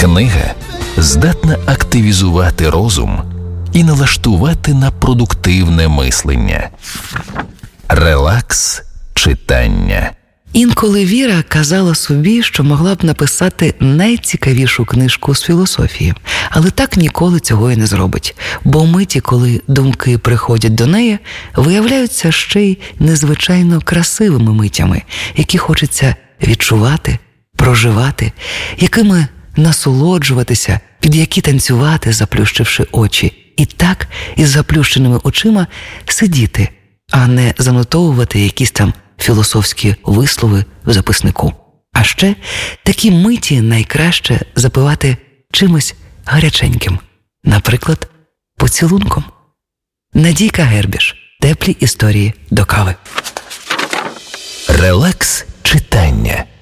Книга здатна активізувати розум і налаштувати на продуктивне мислення. Релакс читання. Інколи Віра казала собі, що могла б написати найцікавішу книжку з філософії, але так ніколи цього і не зробить, бо миті, коли думки приходять до неї, виявляються ще й незвичайно красивими митями, які хочеться відчувати, проживати, якими насолоджуватися, під які танцювати, заплющивши очі, і так із заплющеними очима сидіти, а не занотовувати якісь там філософські вислови в записнику. А ще такі миті найкраще запивати чимось гаряченьким, наприклад, поцілунком. Надійка Гербіш. Теплі історії до кави. Релакс читання.